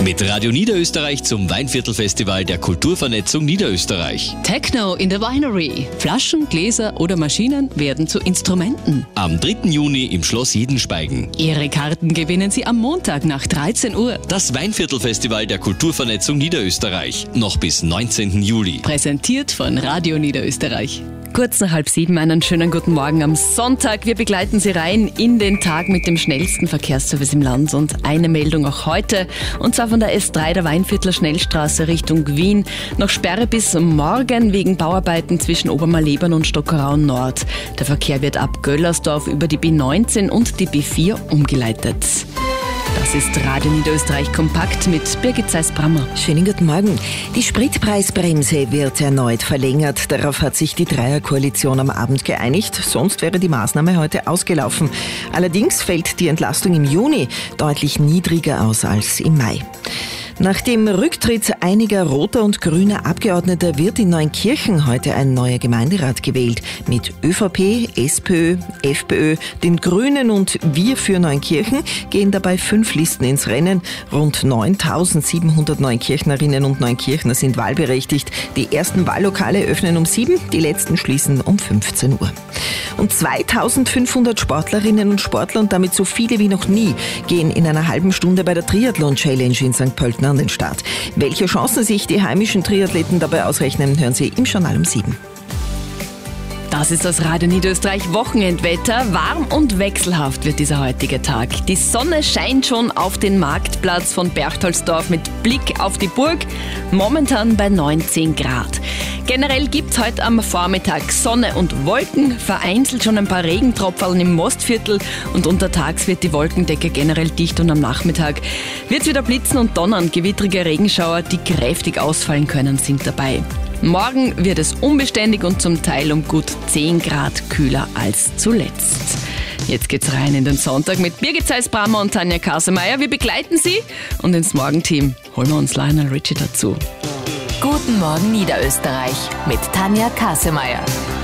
Mit Radio Niederösterreich zum Weinviertelfestival der Kulturvernetzung Niederösterreich. Techno in the Winery. Flaschen, Gläser oder Maschinen werden zu Instrumenten. Am 3. Juni im Schloss Jedenspeigen. Ihre Karten gewinnen Sie am Montag nach 13 Uhr. Das Weinviertelfestival der Kulturvernetzung Niederösterreich. Noch bis 19. Juli. Präsentiert von Radio Niederösterreich. Kurz nach 6:30, einen schönen guten Morgen am Sonntag. Wir begleiten Sie rein in den Tag mit dem schnellsten Verkehrsservice im Land. Und eine Meldung auch heute, und zwar von der S3 der Weinviertler Schnellstraße Richtung Wien. Noch Sperre bis morgen wegen Bauarbeiten zwischen Obermalebern und Stockerau Nord. Der Verkehr wird ab Göllersdorf über die B19 und die B4 umgeleitet. Das ist Radio Niederösterreich kompakt mit Birgit Zeiss-Brammer. Schönen guten Morgen. Die Spritpreisbremse wird erneut verlängert. Darauf hat sich die Dreierkoalition am Abend geeinigt. Sonst wäre die Maßnahme heute ausgelaufen. Allerdings fällt die Entlastung im Juni deutlich niedriger aus als im Mai. Nach dem Rücktritt einiger roter und grüner Abgeordneter wird in Neunkirchen heute ein neuer Gemeinderat gewählt. Mit ÖVP, SPÖ, FPÖ, den Grünen und Wir für Neunkirchen gehen dabei 5 Listen ins Rennen. Rund 9.700 Neunkirchnerinnen und Neunkirchner sind wahlberechtigt. Die ersten Wahllokale öffnen um 7, die letzten schließen um 15 Uhr. Und 2.500 Sportlerinnen und Sportler und damit so viele wie noch nie gehen in einer halben Stunde bei der Triathlon-Challenge in St. Pölten an den Start. Welche Chancen sich die heimischen Triathleten dabei ausrechnen, hören Sie im Journal um 7. Das ist das Radio Niederösterreich Wochenendwetter. Warm und wechselhaft wird dieser heutige Tag. Die Sonne scheint schon auf den Marktplatz von Berchtoldsdorf mit Blick auf die Burg. Momentan bei 19 Grad. Generell gibt's heute am Vormittag Sonne und Wolken, vereinzelt schon ein paar Regentropferln im Mostviertel und untertags wird die Wolkendecke generell dicht und am Nachmittag wird's wieder blitzen und donnern. Gewittrige Regenschauer, die kräftig ausfallen können, sind dabei. Morgen wird es unbeständig und zum Teil um gut 10 Grad kühler als zuletzt. Jetzt geht's rein in den Sonntag mit Birgit Zeiss-Brammer und Tanja Kasemeyer. Wir begleiten Sie und ins Morgenteam holen wir uns Lionel Richie dazu. Guten Morgen Niederösterreich mit Tanja Kasemeyer.